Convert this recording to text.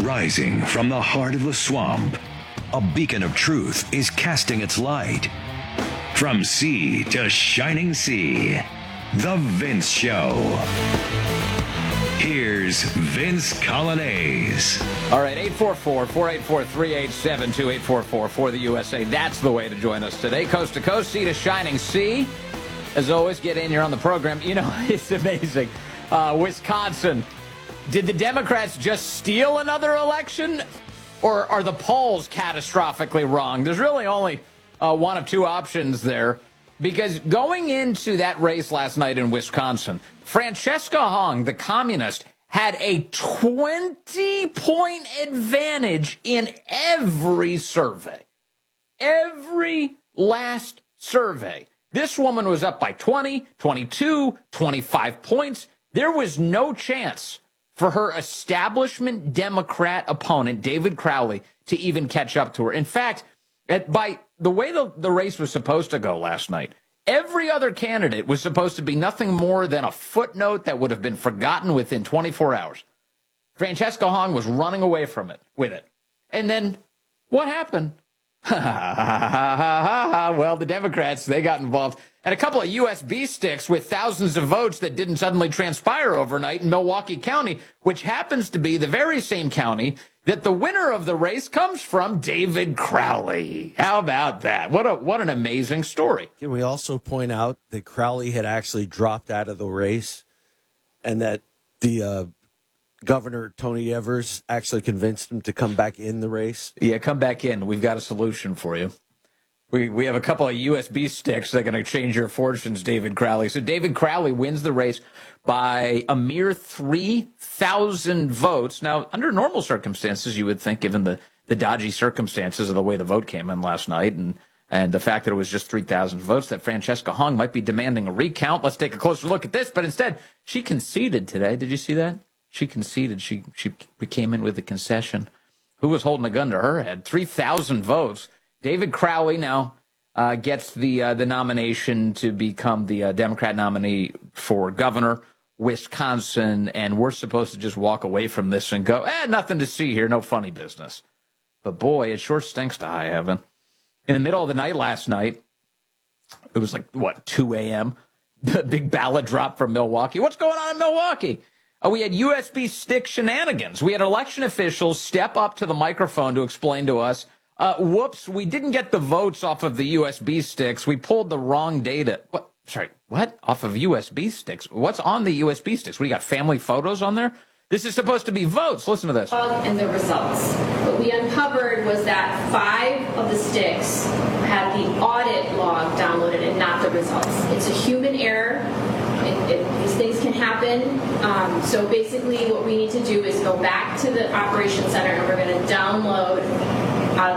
Rising from the heart of the swamp, a beacon of truth is casting its light. From sea to shining sea, The Vince Show. Here's Vince Coglianese. All right, 844-484-3872, 844 for the USA. That's the way to join us today. Coast to coast, sea to shining sea. As always, get in here on the program. You know, it's amazing. Wisconsin. Did the Democrats just steal another election? Or are the polls catastrophically wrong? There's really only one of two options there. Because going into that race last night in Wisconsin, Francesca Hong, the communist, had a 20-point advantage in every survey. Every last survey. This woman was up by 20, 22, 25 points. There was no chance for her establishment Democrat opponent, David Crowley, to even catch up to her. In fact, by the way the race was supposed to go last night, every other candidate was supposed to be nothing more than a footnote that would have been forgotten within 24 hours. Francesca Hong was running away from it with it. And then what happened? Well, the Democrats, they got involved. And a couple of USB sticks with thousands of votes that didn't suddenly transpire overnight in Milwaukee County, which happens to be the very same county that the winner of the race comes from, David Crowley. How about that? What an amazing story. Can we also point out that Crowley had actually dropped out of the race and that the Governor Tony Evers actually convinced him to come back in the race? Yeah, come back in. We've got a solution for you. We have a couple of USB sticks that are going to change your fortunes, David Crowley. So David Crowley wins the race by a mere 3,000 votes. Now, under normal circumstances, you would think, given the dodgy circumstances of the way the vote came in last night and the fact that it was just 3,000 votes, that Francesca Hong might be demanding a recount. Let's take a closer look at this. But instead, she conceded today. Did you see that? She conceded. She came in with a concession. Who was holding a gun to her head? 3,000 votes. David Crowley now gets the nomination to become the Democrat nominee for governor, Wisconsin, and we're supposed to just walk away from this and go, nothing to see here, no funny business. But boy, it sure stinks to high heaven. In the middle of the night last night, it was like, 2 a.m., the big ballot drop from Milwaukee. What's going on in Milwaukee? We had USB stick shenanigans. We had election officials step up to the microphone to explain to us, whoops, we didn't get the votes off of the USB sticks. We pulled the wrong data. What? Sorry, what? Off of USB sticks? What's on the USB sticks? We got family photos on there? This is supposed to be votes. Listen to this. And the results. What we uncovered was that 5 of the sticks had the audit log downloaded and not the results. It's a human error. These things can happen. So basically what we need to do is go back to the operations center and we're going to download